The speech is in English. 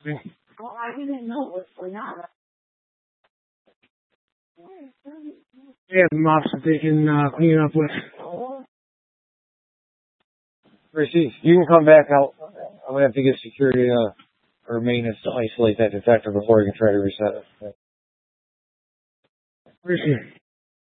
Well, I didn't know what's going on. Yeah, the mops that they can clean up with. Gracie, you can come back out. I'm going to have to get security or maintenance to isolate that detector before we can try to reset it. Appreciate it.